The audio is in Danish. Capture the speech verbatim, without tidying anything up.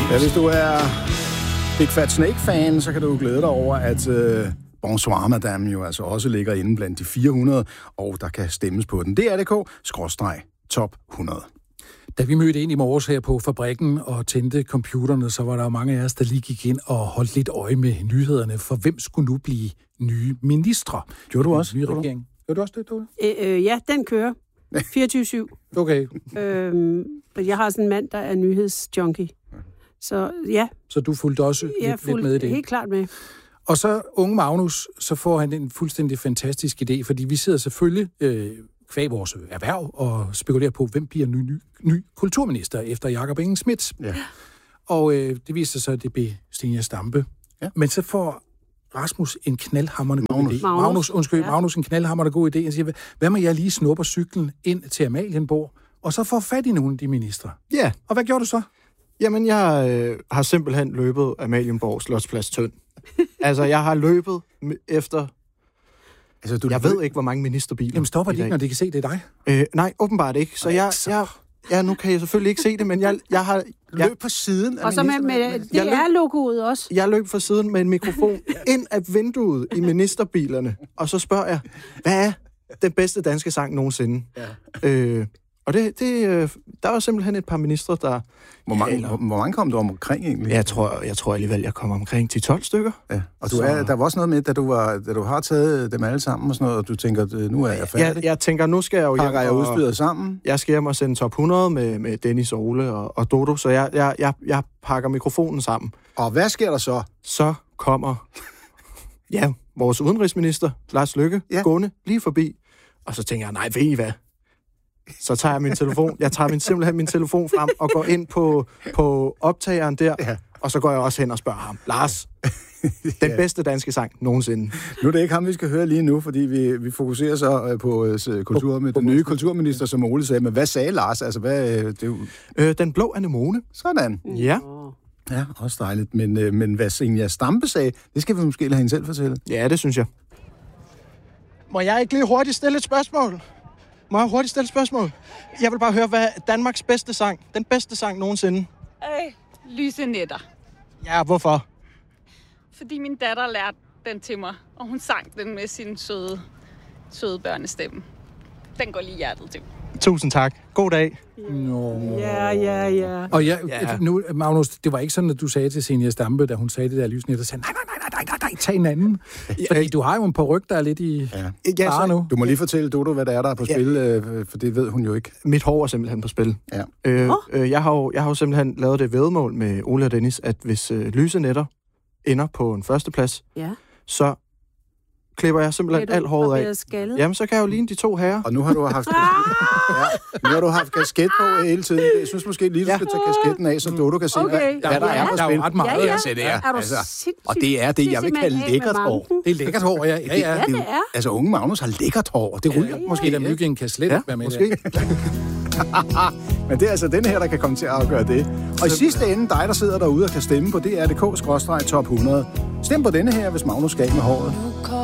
Ja, hvis du er Big Fat Snake-fan, så kan du glæde dig over, at uh, Bonsoir Madame jo altså også ligger inde blandt de fire hundrede, og der kan stemmes på den. D R punktum d k skråstreg top hundrede. Da vi mødte ind i morges her på fabrikken og tændte computerne, så var der mange af os, der lige gik ind og holdt lidt øje med nyhederne, for hvem skulle nu blive nye ministre? Gjorde du også? Nye regering. Gjorde du også det, Dole? Øh, øh, ja, den kører. fireogtyve syv. Okay. Øhm, jeg har sådan en mand, der er nyhedsjunkie. Så ja. Så du fulgte også jeg lidt, lidt med i det? helt klart med. Og så unge Magnus, så får han en fuldstændig fantastisk idé, fordi vi sidder selvfølgelig øh, kvæg vores erhverv og spekulerer på, hvem bliver ny, ny, ny kulturminister efter Jakob Engel-Schmidt. Ja. Og øh, det viser sig, at det bliver Zenia Stampe. Ja. Men så får Rasmus en knaldhamrende god Magnus. idé. Magnus, Magnus undskyld, ja. Magnus en knaldhamrende god idé. Han siger, hvad med jeg lige snupper cyklen ind til Amalienborg, og så får fat i nogle af de ministre? Ja. Og hvad gjorde du så? Jamen, jeg øh, har simpelthen løbet Amalienborg Slotsplads tynd. Altså, jeg har løbet efter... Altså, du jeg ved ikke, hvor mange ministerbiler... Jamen, stopper de ikke, når de kan se, det er dig? Øh, nej, åbenbart ikke. Så jeg... jeg ja, nu kan jeg selvfølgelig ikke se det, men jeg, jeg har... Jeg, løb på siden af og så med, med D R-logoet også. Jeg løb fra siden med en mikrofon ind af vinduet i ministerbilerne, og så spørger jeg, hvad er den bedste danske sang nogensinde? Ja. Øh, og det, det, der var simpelthen et par ministre, der... Hvor mange, ja, hvor, hvor mange kom du omkring egentlig? Jeg tror, jeg tror alligevel, jeg kom omkring ti tolv stykker. Ja. Og du er, der var også noget med, da du, var, da du har taget dem alle sammen og sådan noget, og du tænker, nu er jeg færdig. Jeg, jeg tænker, nu skal jeg jo hjem. Pakker jeg udstyret sammen? Jeg skal hjem og sende top hundrede med, med Dennis, Ole og, og Dodo, så jeg, jeg, jeg, jeg pakker mikrofonen sammen. Og hvad sker der så? Så kommer ja, vores udenrigsminister, Lars Løkke, ja. gående lige forbi. Og så tænker jeg, nej, ved I hvad? Så tager jeg min telefon, jeg tager min, simpelthen min telefon frem og går ind på, på optageren der, ja. og så går jeg også hen og spørger ham, Lars, den ja. bedste danske sang nogensinde. Nu er det ikke ham, vi skal høre lige nu, fordi vi, vi fokuserer så på uh, kultur med den nye kulturminister, som Ole sagde. Men hvad sagde Lars? Altså, hvad, det er jo... øh, den blå anemone. Sådan. Ja. Ja, også dejligt. Men, øh, men hvad Zenia Stampe sagde, det skal vi måske lade hende selv fortælle. Ja, det synes jeg. Må jeg ikke lige hurtigt stille et spørgsmål? Må jeg hurtigt stille et spørgsmål? Jeg vil bare høre, hvad er Danmarks bedste sang? Den bedste sang nogensinde? Øh, Lyse Nætter. Ja, hvorfor? Fordi min datter lærte den til mig, og hun sang den med sin søde, søde børnestemme. Den går lige hjertet til. Tusind tak. God dag. Nå. Ja, ja, ja. Og ja, ja. Nu, Magnus, det var ikke sådan, at du sagde til Zenia Stampe, da hun sagde det der lysnet, og sagde, nej, nej, nej, nej, nej, nej, tag en anden. Fordi du har jo en par der er lidt i ja. ja, så, nu. Du må lige fortælle Dodo, hvad der er, der er på spil, ja. for det ved hun jo ikke. Mit hår er simpelthen på spil. Ja. Øh, oh. øh, jeg, har jo, jeg har jo simpelthen lavet det væddemål med Ole og Dennis, at hvis øh, Lyse Nætter ender på en førsteplads, ja. så klipper jeg simpelthen alt håret af. Skaldet? Jamen, så kan jeg jo ligne de to herrer. Og nu har du haft ja, nu har du haft kasket på hele tiden. Jeg synes måske lige, du skal tage kasketten af, så Dodo kan se, okay. hvad, hvad der er på spil. Der er jo ret meget, ja, ja. Altså, det er. Er du altså, og det er det, jeg vil kalde lækkert hår. Det er lækkert hår, ja. ja, ja. ja det er. Altså, unge Magnus har lækkert hår. Det ryger ja, ja, måske. Der myggen kan slet ja, være med. Måske. Men det er altså den her, der kan komme til at afgøre det. Og i sidste ende, dig, der sidder derude og kan stemme på D R punktum d k skråstreg top hundrede. Stem på denne her, hvis Magnus skal med håret.